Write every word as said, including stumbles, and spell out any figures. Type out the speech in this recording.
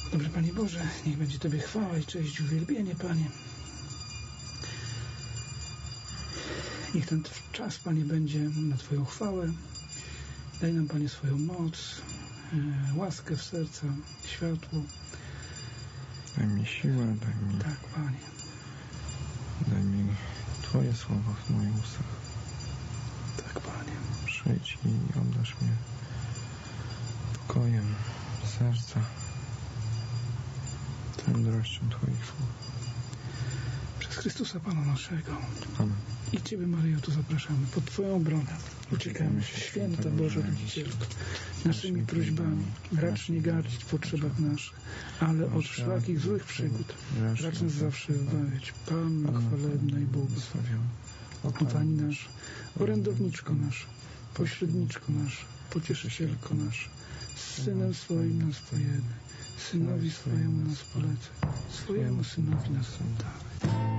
Dobry Panie Boże, niech będzie Tobie chwała i cześć, uwielbienie, Panie. Niech ten czas, Panie, będzie na Twoją chwałę. Daj nam, Panie, swoją moc, e, łaskę w serca, światło. Daj mi siłę, daj mi... Tak, Panie. Daj mi Twoje słowa w moich ustach. Tak, Panie. Przyjdź i obdarz mnie pokojem serca, mądrością Twoich słów. Przez Chrystusa Pana naszego. Amen. I Ciebie, Maryjo, tu zapraszamy. Pod Twoją obronę uciekamy się, święta Boża Rodzicielko, naszymi prośbami. Racz nie gardzić w potrzebach naszych, ale od wszelakich złych przygód racz nas zawsze wybawiać. Panno chwalebna i błogosławiona, o Pani nasza, orędowniczko nasza, pośredniczko nasza, pocieszycielko nasza, z Synem swoim nas pojednaj, Synowi swojemu nas polecaj, swojemu Synowi nas oddawaj.